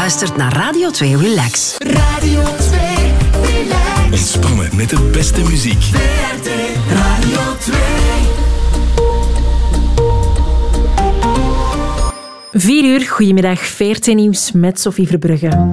luistert naar Radio 2 Relax. Radio 2 Relax. Ontspannen met de beste muziek. VRT Radio 2. 4 uur, goedemiddag, VRT Nieuws met Sophie Verbrugge.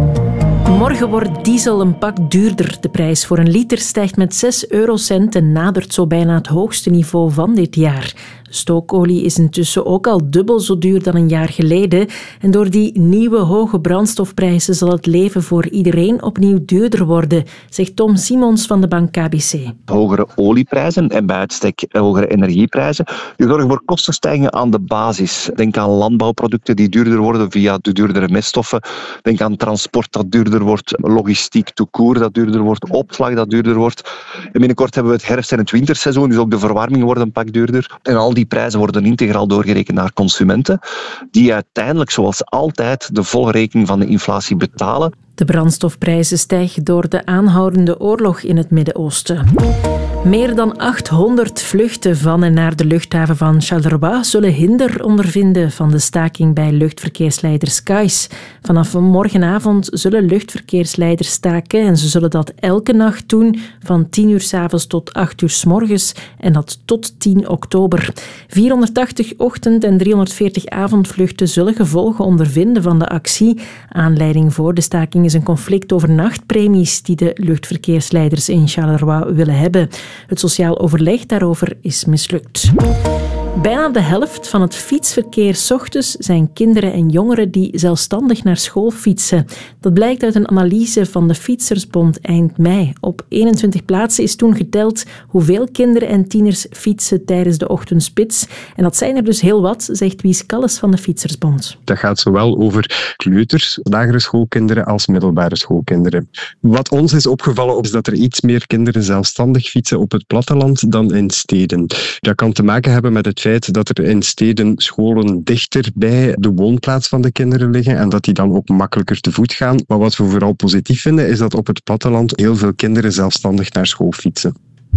Morgen wordt diesel een pak duurder. De prijs voor een liter stijgt met 6 eurocent en nadert zo bijna het hoogste niveau van dit jaar. Stookolie is intussen ook al dubbel zo duur dan een jaar geleden. En door die nieuwe hoge brandstofprijzen zal het leven voor iedereen opnieuw duurder worden, zegt Tom Simons van de bank KBC. Hogere olieprijzen en bij uitstek hogere energieprijzen. Die zorgen voor kostenstijgingen aan de basis. Denk aan landbouwproducten die duurder worden via de duurdere meststoffen. Denk aan transport dat duurder wordt, logistiek tout court dat duurder wordt, opslag dat duurder wordt. En binnenkort hebben we het herfst- en het winterseizoen, dus ook de verwarming wordt een pak duurder. En al die prijzen worden integraal doorgerekend naar consumenten, die uiteindelijk, zoals altijd, de volle rekening van de inflatie betalen. De brandstofprijzen stijgen door de aanhoudende oorlog in het Midden-Oosten. Meer dan 800 vluchten van en naar de luchthaven van Charleroi zullen hinder ondervinden van de staking bij luchtverkeersleider Skies. Vanaf morgenavond zullen luchtverkeersleiders staken en ze zullen dat elke nacht doen, van 10 uur 's avonds tot 8 uur 's morgens en dat tot 10 oktober. 480 ochtend- en 340 avondvluchten zullen gevolgen ondervinden van de actie. Aanleiding voor de staking is een conflict over nachtpremies die de luchtverkeersleiders in Charleroi willen hebben. Het sociaal overleg daarover is mislukt. Bijna de helft van het fietsverkeer 's ochtends zijn kinderen en jongeren die zelfstandig naar school fietsen. Dat blijkt uit een analyse van de Fietsersbond eind mei. Op 21 plaatsen is toen geteld hoeveel kinderen en tieners fietsen tijdens de ochtendspits. En dat zijn er dus heel wat, zegt Wies Kalles van de Fietsersbond. Dat gaat zowel over kleuters, lagere schoolkinderen als middelbare schoolkinderen. Wat ons is opgevallen is dat er iets meer kinderen zelfstandig fietsen op het platteland dan in steden. Dat kan te maken hebben met het feit dat er in steden scholen dichter bij de woonplaats van de kinderen liggen en dat die dan ook makkelijker te voet gaan. Maar wat we vooral positief vinden is dat op het platteland heel veel kinderen zelfstandig naar school fietsen.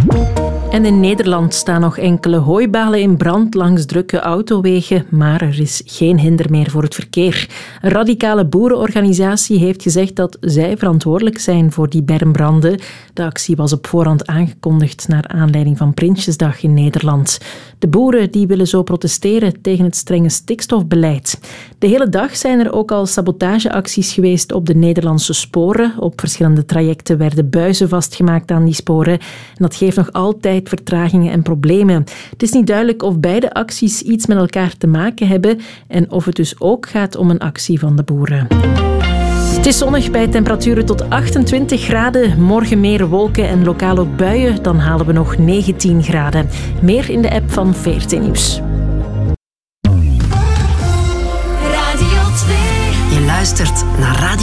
En in Nederland staan nog enkele hooibalen in brand langs drukke autowegen, maar er is geen hinder meer voor het verkeer. Een radicale boerenorganisatie heeft gezegd dat zij verantwoordelijk zijn voor die bermbranden. De actie was op voorhand aangekondigd naar aanleiding van Prinsjesdag in Nederland. De boeren die willen zo protesteren tegen het strenge stikstofbeleid. De hele dag zijn er ook al sabotageacties geweest op de Nederlandse sporen. Op verschillende trajecten werden buizen vastgemaakt aan die sporen. En dat geeft nog altijd vertragingen en problemen. Het is niet duidelijk of beide acties iets met elkaar te maken hebben en of het dus ook gaat om een actie van de boeren. Het is zonnig bij temperaturen tot 28 graden. Morgen meer wolken en lokaal ook buien. Dan halen we nog 19 graden. Meer in de app van VRT Nieuws. Radio 2. Je luistert naar Radio